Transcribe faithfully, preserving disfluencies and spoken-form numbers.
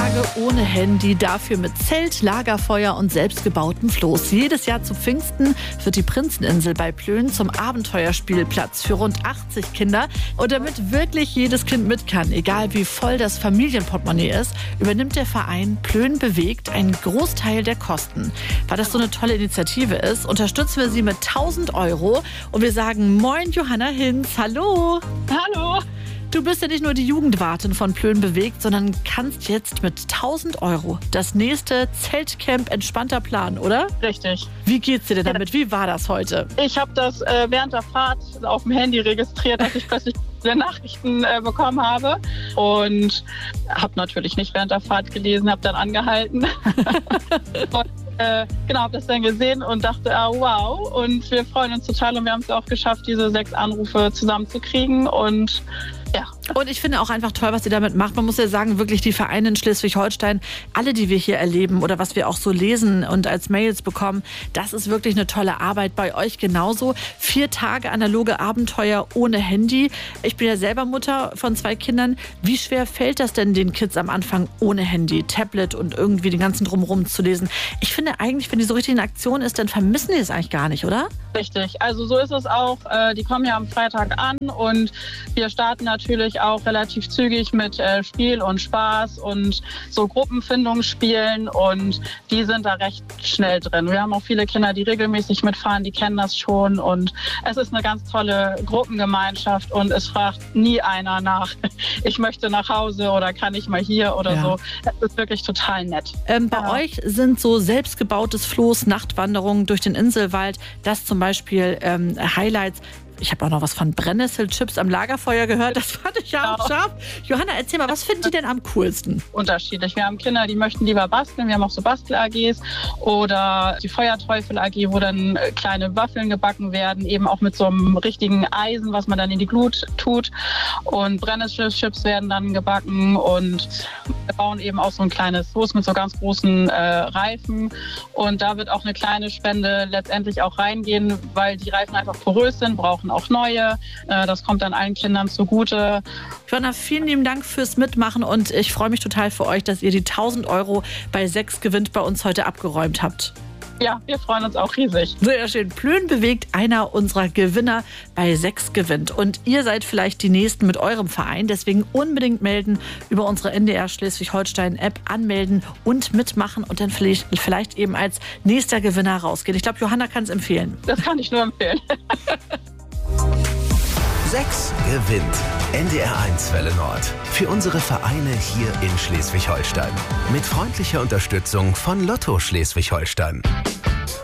Tage ohne Handy, dafür mit Zelt, Lagerfeuer und selbstgebautem Floß. Jedes Jahr zu Pfingsten wird die Prinzeninsel bei Plön zum Abenteuerspielplatz für rund achtzig Kinder. Und damit wirklich jedes Kind mit kann, egal wie voll das Familienportemonnaie ist, übernimmt der Verein Plön bewegt einen Großteil der Kosten. Weil das so eine tolle Initiative ist, unterstützen wir sie mit tausend Euro. Und wir sagen Moin Johanna Hinz, hallo. Hallo. Du bist ja nicht nur die Jugendwartin von Plön bewegt, sondern kannst jetzt mit tausend Euro das nächste Zeltcamp entspannter planen, oder? Richtig. Wie geht's dir denn damit? Wie war das heute? Ich habe das äh, während der Fahrt auf dem Handy registriert, dass ich plötzlich Nachrichten äh, bekommen habe und habe natürlich nicht während der Fahrt gelesen, habe dann angehalten. und, äh, genau, habe das dann gesehen und dachte, ah, wow. Und wir freuen uns total und wir haben es auch geschafft, diese sechs Anrufe zusammenzukriegen und ja. Und ich finde auch einfach toll, was ihr damit macht. Man muss ja sagen, wirklich die Vereine in Schleswig-Holstein, alle, die wir hier erleben oder was wir auch so lesen und als Mails bekommen, das ist wirklich eine tolle Arbeit. Bei euch genauso. Vier Tage analoge Abenteuer ohne Handy. Ich bin ja selber Mutter von zwei Kindern. Wie schwer fällt das denn den Kids am Anfang ohne Handy, Tablet und irgendwie den ganzen Drumherum zu lesen? Ich finde eigentlich, wenn die so richtig in Aktion ist, dann vermissen die es eigentlich gar nicht, oder? Richtig. Also so ist es auch. Die kommen ja am Freitag an und wir starten natürlich auch relativ zügig mit äh, Spiel und Spaß und so Gruppenfindungsspielen und die sind da recht schnell drin. Wir haben auch viele Kinder, die regelmäßig mitfahren, die kennen das schon und es ist eine ganz tolle Gruppengemeinschaft und es fragt nie einer nach, ich möchte nach Hause oder kann ich mal hier oder ja. so. Es ist wirklich total nett. Ähm, bei ja. euch sind so selbstgebautes Floß, Nachtwanderungen durch den Inselwald, das zum Beispiel ähm, Highlights. Ich habe auch noch was von Brennnesselchips am Lagerfeuer gehört. Das fand ich ja auch scharf. Johanna, erzähl mal, was finden die denn am coolsten? Unterschiedlich. Wir haben Kinder, die möchten lieber basteln. Wir haben auch so Bastel-A Gs oder die Feuerteufel-A G, wo dann kleine Waffeln gebacken werden, eben auch mit so einem richtigen Eisen, was man dann in die Glut tut. Und Brennnesselchips werden dann gebacken und wir bauen eben auch so ein kleines Floß mit so ganz großen äh, Reifen. Und da wird auch eine kleine Spende letztendlich auch reingehen, weil die Reifen einfach porös sind, brauchen auch neue. Das kommt dann allen Kindern zugute. Johanna, vielen lieben Dank fürs Mitmachen und ich freue mich total für euch, dass ihr die tausend Euro bei sechs gewinnt bei uns heute abgeräumt habt. Ja, wir freuen uns auch riesig. Sehr schön. Plön bewegt, einer unserer Gewinner bei sechs gewinnt. Und ihr seid vielleicht die Nächsten mit eurem Verein. Deswegen unbedingt melden über unsere N D R Schleswig-Holstein-App, anmelden und mitmachen und dann vielleicht, vielleicht eben als nächster Gewinner rausgehen. Ich glaube, Johanna kann es empfehlen. Das kann ich nur empfehlen. sechs gewinnt. N D R eins Welle Nord. Für unsere Vereine hier in Schleswig-Holstein. Mit freundlicher Unterstützung von Lotto Schleswig-Holstein.